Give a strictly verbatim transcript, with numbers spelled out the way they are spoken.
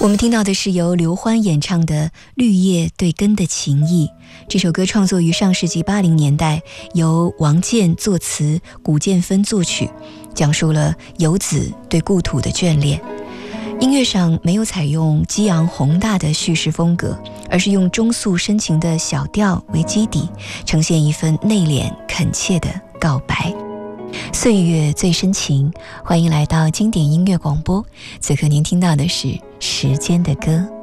我们听到的是由刘欢演唱的《绿叶对根的情谊》。这首歌创作于上世纪八零年代，由王健作词，古建芬作曲，讲述了游子对故土的眷恋。音乐上没有采用激昂宏大的叙事风格，而是用中速深情的小调为基底，呈现一份内敛恳切的告白。岁月最深情，欢迎来到经典音乐广播。此刻您听到的是时间的歌。